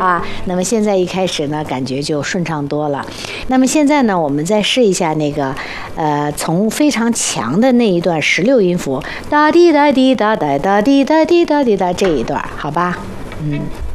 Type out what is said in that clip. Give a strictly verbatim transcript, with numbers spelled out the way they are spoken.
吧？那么现在一开始呢，感觉就顺畅多了。那么现在呢，我们再试一下那个，呃，从非常强的那一段十六音符，哒滴哒滴哒哒哒滴哒滴哒滴哒这一段，好吧？嗯。